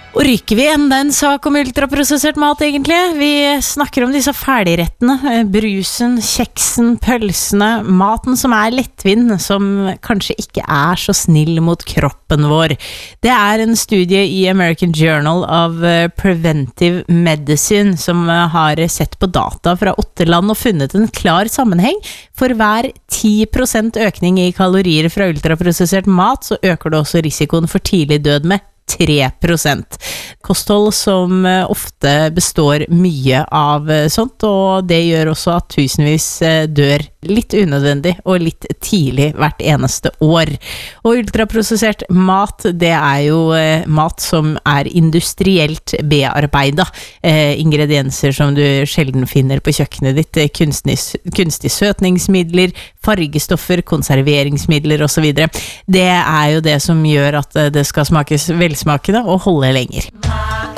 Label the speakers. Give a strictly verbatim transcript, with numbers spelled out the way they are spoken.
Speaker 1: Og ryker vi enda en sak om ultraprosessert mat egentlig? Vi snakker om disse ferdigrettene, brusen, kjeksen, pølsene, maten som er lettvinn, som kanskje ikke er så snill mot kroppen vår. Det er en studie i American Journal of Preventive Medicine som har sett på data fra åtte land og funnet en klar sammenheng. For hver ti prosent økning i kalorier fra ultraprosessert mat, så øker det også risikoen for tidlig død med tre prosent. Kosthold som ofte består mye av sånt, og det gjør også at tusenvis dør litt unødvendig og litt tidlig hvert eneste år. Og ultraprosessert mat, det er jo mat som er industrielt bearbeidet. Eh, ingredienser som du sjelden finner på kjøkkenet ditt, kunstig, kunstig søtningsmidler, fargestoffer, konserveringsmidler og så videre. Det er jo det som gjør at det skal smakes velsmakende og holde lenger.